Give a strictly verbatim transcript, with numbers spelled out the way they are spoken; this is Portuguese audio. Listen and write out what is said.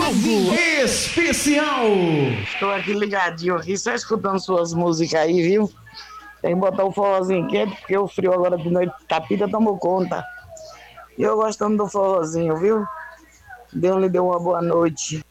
Algo especial. Estou aqui ligadinho aqui, só escutando suas músicas aí, viu? Tem que botar o forrozinho quente, porque o frio agora de noite, Tapita tomou conta. E eu gostando do forrozinho, viu? Deus lhe deu uma boa noite.